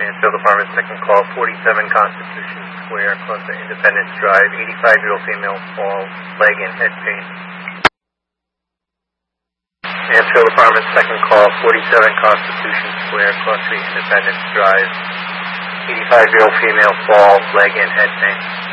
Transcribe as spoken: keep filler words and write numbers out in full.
Mansfield Department, second call, forty-seven Constitution Square, Cluster Independence Drive, eighty-five-year-old female falls, leg and head pain. Mansfield Department, second call, forty-seven Constitution Square, Cluster Independence Drive, eighty-five-year-old female falls, leg and head pain.